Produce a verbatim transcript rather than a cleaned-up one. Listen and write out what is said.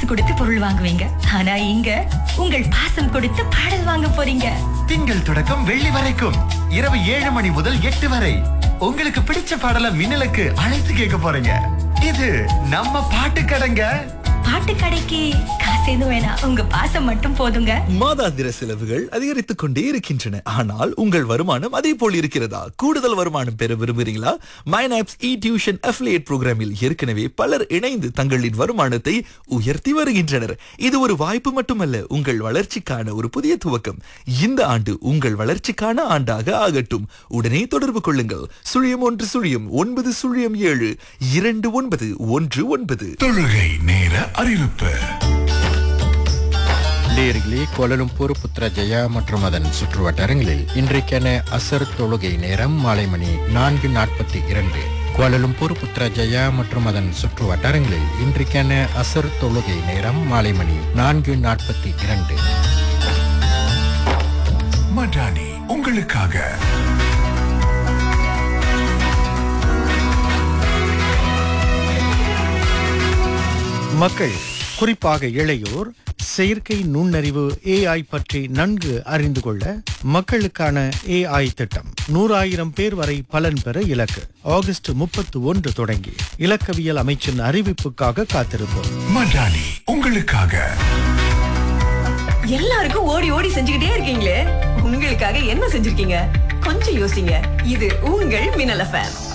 கொடுத்து பொருள் வாங்குவீங்க. ஆனா இங்க உங்கள் பாசம் கொடுத்து பாடல் வாங்க போறீங்க. திங்கள் தொடக்கம் வெள்ளி வரைக்கும் இரவு ஏழு மணி முதல் எட்டு வரை உங்களுக்கு பிடிச்ச பாடலை மின்னலுக்கு அழைத்து கேட்க போறீங்க. இது நம்ம பாட்டு கடைங்க. பாட்டு கடைக்கு காசு எதுவும் வேணாம், உங்க பாசம் மட்டும் போதுங்க. மாதாந்திர செலவுகள் அதிகரித்துக் கொண்டே இருக்கின்றன. ஆனால் உங்கள் வருமானம் அதே போல் இருக்கிறதா? கூடுதல் வருமானம் பெற விரும்புகிறீங்களா? மைனாப்ஸ் இ டியூஷன் அஃபிலியேட் புரோகிராமில் ஏற்கனவே பலர் இணைந்து தங்களின் வருமானத்தை உயர்த்தி வருகின்றனர். இது ஒரு வாய்ப்பு மட்டுமல்ல, உங்கள் வளர்ச்சிக்கான ஒரு புதிய துவக்கம். இந்த ஆண்டு உங்கள் வளர்ச்சிக்கான ஆண்டாக ஆகட்டும். உடனே தொடர்பு கொள்ளுங்கள். சுழியம் ஒன்று சுழியம் ஒன்பது சுழியம் ஏழு இரண்டு ஒன்பது ஒன்று ஒன்பது. தொழுகை நேர அறிவிப்பு. நேயர்களே, கோலாலம்பூர், புத்ராஜயா மற்றும் அதன் சுற்று வட்டாரங்களில் இன்றைக்கான அசர் தொழுகை நேரம் மாலை மணி நான்கு நாற்பத்தி இரண்டு. கோலாலம்பூர், புத்ராஜயா மற்றும் அதன் சுற்று வட்டாரங்களில் இன்றைக்கான அசர் தொழுகை நேரம் மாலை மணி நான்கு நாற்பத்தி இரண்டு. மடானி உங்களுக்காக. மக்கள், குறிப்பாக இளையோர், செயற்கை நுண்ணறிவு ஏஐ பற்றி நன்கு அறிந்து கொள்ள மக்களுக்கான ஏஐ திட்டம் நூறாயிரம் பேர் வரை பலன் பெற இலக்கு. ஆகஸ்ட் முப்பத்தி ஒன்று தொடங்கி இலக்கவியல் அமைச்சின் அறிவிப்புக்காக காத்திருப்போம். மடானி உங்களுக்காக. எல்லாருக்கும் ஓடி ஓடி செஞ்சுக்கிட்டே இருக்கீங்களே, உங்களுக்காக என்ன செஞ்சிருக்கீங்க? கொஞ்சம் யோசிங்க. இது உங்கள் மின்னல் எஃப்எம்.